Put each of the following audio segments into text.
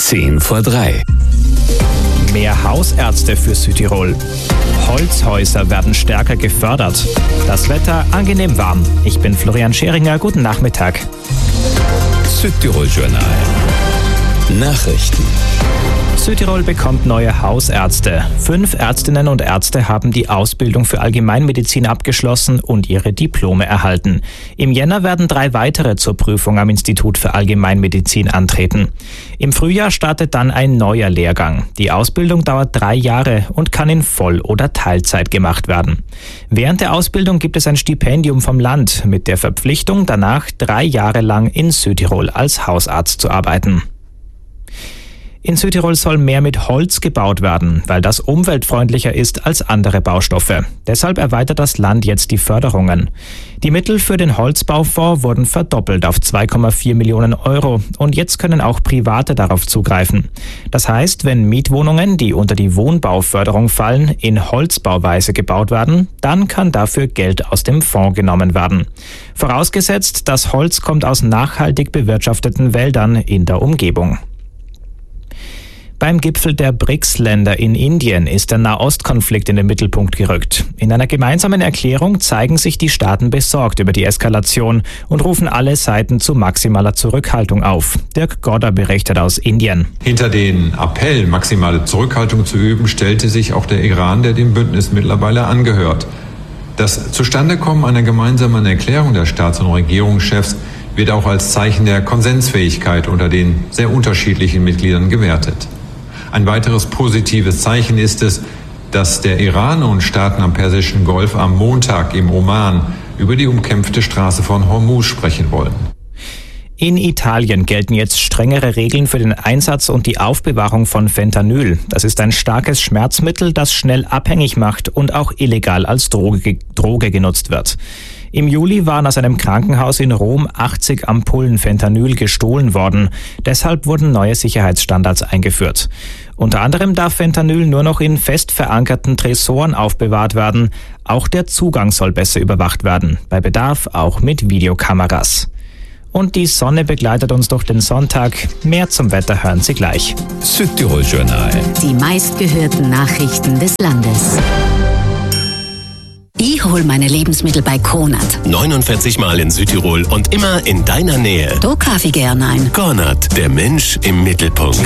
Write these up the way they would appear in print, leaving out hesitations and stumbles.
3:10. Mehr Hausärzte für Südtirol. Holzhäuser werden stärker gefördert. Das Wetter angenehm warm. Ich bin Florian Scheringer. Guten Nachmittag. Südtirol Journal. Nachrichten. Südtirol bekommt neue Hausärzte. 5 Ärztinnen und Ärzte haben die Ausbildung für Allgemeinmedizin abgeschlossen und ihre Diplome erhalten. Im Jänner werden 3 weitere zur Prüfung am Institut für Allgemeinmedizin antreten. Im Frühjahr startet dann ein neuer Lehrgang. Die Ausbildung dauert 3 Jahre und kann in Voll- oder Teilzeit gemacht werden. Während der Ausbildung gibt es ein Stipendium vom Land mit der Verpflichtung, danach 3 Jahre lang in Südtirol als Hausarzt zu arbeiten. In Südtirol soll mehr mit Holz gebaut werden, weil das umweltfreundlicher ist als andere Baustoffe. Deshalb erweitert das Land jetzt die Förderungen. Die Mittel für den Holzbaufonds wurden verdoppelt auf 2,4 Millionen Euro und jetzt können auch Private darauf zugreifen. Das heißt, wenn Mietwohnungen, die unter die Wohnbauförderung fallen, in Holzbauweise gebaut werden, dann kann dafür Geld aus dem Fonds genommen werden. Vorausgesetzt, das Holz kommt aus nachhaltig bewirtschafteten Wäldern in der Umgebung. Beim Gipfel der BRICS-Länder in Indien ist der Nahostkonflikt in den Mittelpunkt gerückt. In einer gemeinsamen Erklärung zeigen sich die Staaten besorgt über die Eskalation und rufen alle Seiten zu maximaler Zurückhaltung auf. Dirk Godder berichtet aus Indien. Hinter den Appell, maximale Zurückhaltung zu üben, stellte sich auch der Iran, der dem Bündnis mittlerweile angehört. Das Zustandekommen einer gemeinsamen Erklärung der Staats- und Regierungschefs wird auch als Zeichen der Konsensfähigkeit unter den sehr unterschiedlichen Mitgliedern gewertet. Ein weiteres positives Zeichen ist es, dass der Iran und Staaten am Persischen Golf am Montag im Oman über die umkämpfte Straße von Hormuz sprechen wollen. In Italien gelten jetzt strengere Regeln für den Einsatz und die Aufbewahrung von Fentanyl. Das ist ein starkes Schmerzmittel, das schnell abhängig macht und auch illegal als Droge genutzt wird. Im Juli waren aus einem Krankenhaus in Rom 80 Ampullen Fentanyl gestohlen worden. Deshalb wurden neue Sicherheitsstandards eingeführt. Unter anderem darf Fentanyl nur noch in fest verankerten Tresoren aufbewahrt werden. Auch der Zugang soll besser überwacht werden. Bei Bedarf auch mit Videokameras. Und die Sonne begleitet uns durch den Sonntag. Mehr zum Wetter hören Sie gleich. Südtirol Journal. Die meistgehörten Nachrichten des Landes. Ich hole meine Lebensmittel bei Kronert. 49 Mal in Südtirol und immer in deiner Nähe. Da kaufe ich gerne ein. Kronert, der Mensch im Mittelpunkt.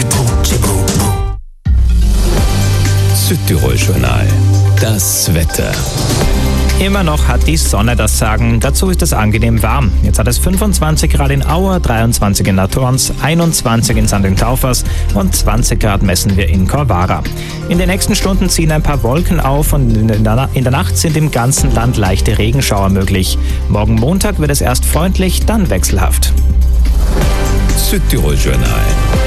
Südtirol Journal. Das Wetter. Immer noch hat die Sonne das Sagen. Dazu ist es angenehm warm. Jetzt hat es 25 Grad in Auer, 23 in Natorns, 21 in St. Taufers und 20 Grad messen wir in Corvara. In den nächsten Stunden ziehen ein paar Wolken auf und in der Nacht sind im ganzen Land leichte Regenschauer möglich. Morgen Montag wird es erst freundlich, dann wechselhaft. Südtirol Journal.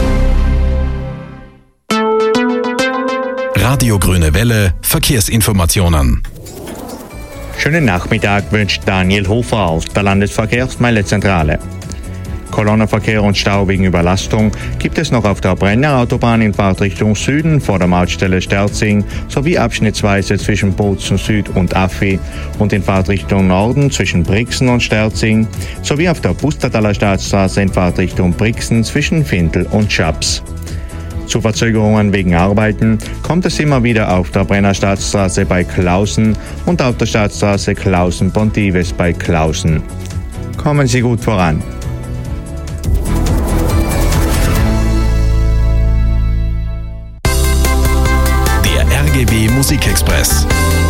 Radio Grüne Welle, Verkehrsinformationen. Schönen Nachmittag wünscht Daniel Hofer, der Landesverkehrsmeldezentrale. Kolonnenverkehr und Stau wegen Überlastung gibt es noch auf der Brenner Autobahn in Fahrtrichtung Süden vor der Mautstelle Sterzing sowie abschnittsweise zwischen Bozen Süd und Affi und in Fahrtrichtung Norden zwischen Brixen und Sterzing sowie auf der Pustertaler Staatsstraße in Fahrtrichtung Brixen zwischen Fintel und Schaps. Zu Verzögerungen wegen Arbeiten kommt es immer wieder auf der Brenner Staatsstraße bei Klausen und auf der Staatsstraße Klausen-Pontives bei Klausen. Kommen Sie gut voran. Der RGB Musikexpress.